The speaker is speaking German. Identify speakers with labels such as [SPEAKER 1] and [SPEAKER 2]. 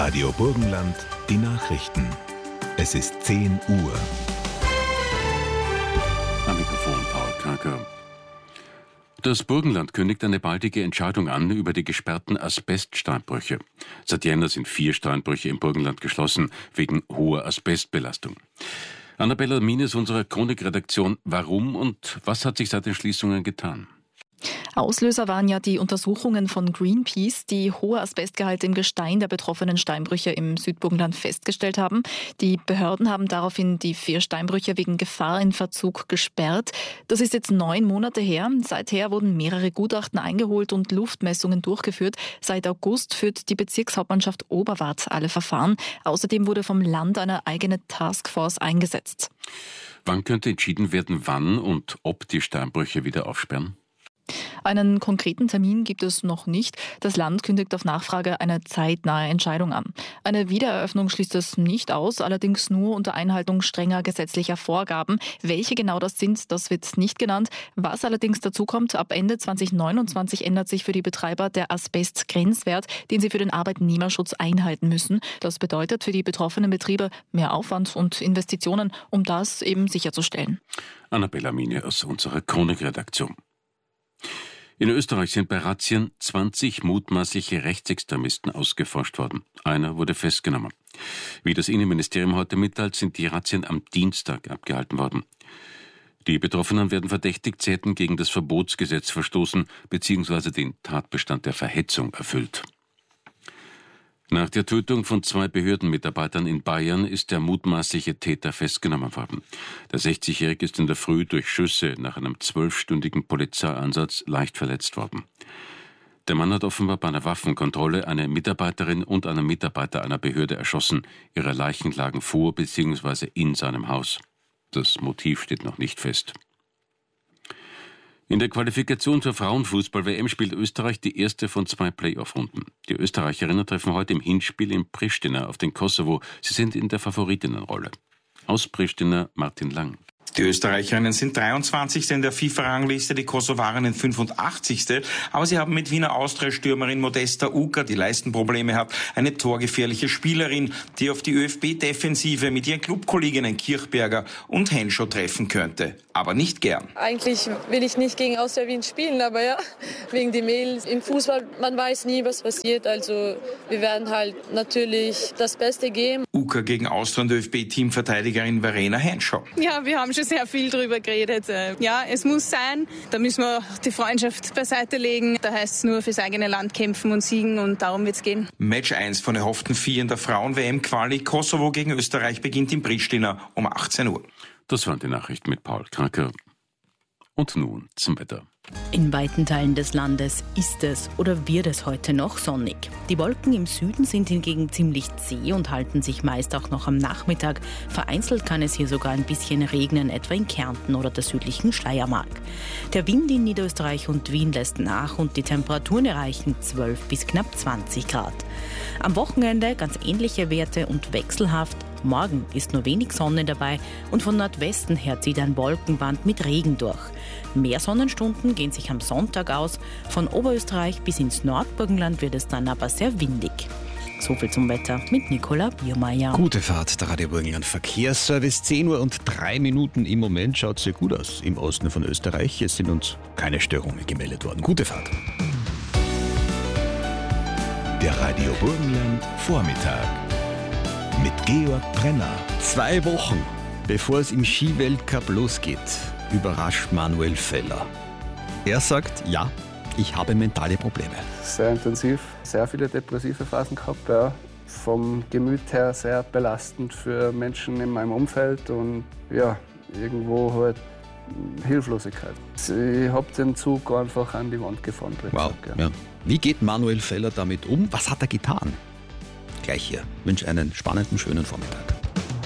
[SPEAKER 1] Radio Burgenland, die Nachrichten. Es ist 10 Uhr.
[SPEAKER 2] Am Mikrofon Paul Kranker. Das Burgenland kündigt eine baldige Entscheidung an über die gesperrten Asbeststeinbrüche. Seit Jänner sind 4 Steinbrüche im Burgenland geschlossen, wegen hoher Asbestbelastung. Annabella Mines unserer Chronikredaktion. Warum und was hat sich seit den Schließungen getan?
[SPEAKER 3] Auslöser waren ja die Untersuchungen von Greenpeace, die hohe Asbestgehalte im Gestein der betroffenen Steinbrüche im Südburgenland festgestellt haben. Die Behörden haben daraufhin die 4 Steinbrüche wegen Gefahr in Verzug gesperrt. Das ist jetzt 9 Monate her. Seither wurden mehrere Gutachten eingeholt und Luftmessungen durchgeführt. Seit August führt die Bezirkshauptmannschaft Oberwart alle Verfahren. Außerdem wurde vom Land eine eigene Taskforce eingesetzt.
[SPEAKER 2] Wann könnte entschieden werden, wann und ob die Steinbrüche wieder aufsperren?
[SPEAKER 3] Einen konkreten Termin gibt es noch nicht. Das Land kündigt auf Nachfrage eine zeitnahe Entscheidung an. Eine Wiedereröffnung schließt es nicht aus, allerdings nur unter Einhaltung strenger gesetzlicher Vorgaben. Welche genau das sind, das wird nicht genannt. Was allerdings dazu kommt, ab Ende 2029 ändert sich für die Betreiber der Asbestgrenzwert, den sie für den Arbeitnehmerschutz einhalten müssen. Das bedeutet für die betroffenen Betriebe mehr Aufwand und Investitionen, um das eben sicherzustellen.
[SPEAKER 2] Annabella Mine aus unserer Chronikredaktion. In Österreich sind bei Razzien 20 mutmaßliche Rechtsextremisten ausgeforscht worden. Einer wurde festgenommen. Wie das Innenministerium heute mitteilt, sind die Razzien am Dienstag abgehalten worden. Die Betroffenen werden verdächtigt, sie hätten gegen das Verbotsgesetz verstoßen bzw. den Tatbestand der Verhetzung erfüllt. Nach der Tötung von 2 Behördenmitarbeitern in Bayern ist der mutmaßliche Täter festgenommen worden. Der 60-Jährige ist in der Früh durch Schüsse nach einem 12-stündigen Polizeieinsatz leicht verletzt worden. Der Mann hat offenbar bei einer Waffenkontrolle eine Mitarbeiterin und einen Mitarbeiter einer Behörde erschossen. Ihre Leichen lagen vor bzw. in seinem Haus. Das Motiv steht noch nicht fest. In der Qualifikation zur Frauenfußball-WM spielt Österreich die erste von 2 Playoff-Runden. Die Österreicherinnen treffen heute im Hinspiel in Pristina auf den Kosovo. Sie sind in der Favoritinnenrolle. Aus Pristina Martin Lang.
[SPEAKER 4] Die Österreicherinnen sind 23. in der FIFA-Rangliste, die Kosovarinnen 85. Aber sie haben mit Wiener Austria-Stürmerin Modesta Uka, die Leistenprobleme hat, eine torgefährliche Spielerin, die auf die ÖFB-Defensive mit ihren Clubkolleginnen Kirchberger und Henschow treffen könnte. Aber nicht gern.
[SPEAKER 5] Eigentlich will ich nicht gegen Austria Wien spielen, aber ja, wegen die Mädels. Im Fußball, man weiß nie, was passiert. Also wir werden halt natürlich das Beste geben.
[SPEAKER 4] Uka gegen Austria und ÖFB-Teamverteidigerin Verena Henschow.
[SPEAKER 6] Ja, wir haben schon sehr viel drüber geredet. Ja, es muss sein. Da müssen wir die Freundschaft beiseite legen. Da heißt es nur fürs eigene Land kämpfen und siegen und darum wird es gehen.
[SPEAKER 4] Match 1 von erhofften 4 in der Frauen-WM-Quali. Kosovo gegen Österreich beginnt in Pristina um 18 Uhr.
[SPEAKER 2] Das waren die Nachrichten mit Paul Kranker. Und nun zum Wetter.
[SPEAKER 7] In weiten Teilen des Landes ist es oder wird es heute noch sonnig. Die Wolken im Süden sind hingegen ziemlich zäh und halten sich meist auch noch am Nachmittag. Vereinzelt kann es hier sogar ein bisschen regnen, etwa in Kärnten oder der südlichen Steiermark. Der Wind in Niederösterreich und Wien lässt nach und die Temperaturen erreichen 12 bis knapp 20 Grad. Am Wochenende ganz ähnliche Werte und wechselhaft. Morgen ist nur wenig Sonne dabei und von Nordwesten her zieht ein Wolkenband mit Regen durch. Mehr Sonnenstunden gehen sich am Sonntag aus. Von Oberösterreich bis ins Nordburgenland wird es dann aber sehr windig. Soviel zum Wetter mit Nicola Biermeier.
[SPEAKER 8] Gute Fahrt, der Radio Burgenland Verkehrsservice. 10 Uhr und 3 Minuten. Im Moment schaut es sehr gut aus im Osten von Österreich. Es sind uns keine Störungen gemeldet worden. Gute Fahrt.
[SPEAKER 1] Der Radio Burgenland Vormittag mit Georg Brenner.
[SPEAKER 8] 2 Wochen, bevor es im Skiweltcup losgeht, überrascht Manuel Feller. Er sagt, ja, ich habe mentale Probleme.
[SPEAKER 9] Sehr intensiv, sehr viele depressive Phasen gehabt. Ja. Vom Gemüt her sehr belastend für Menschen in meinem Umfeld und ja, irgendwo halt Hilflosigkeit. Ich habe den Zug einfach an die Wand gefahren.
[SPEAKER 8] Wow, ja. Wie geht Manuel Feller damit um? Was hat er getan? Gleich hier. Ich wünsche einen spannenden, schönen Vormittag.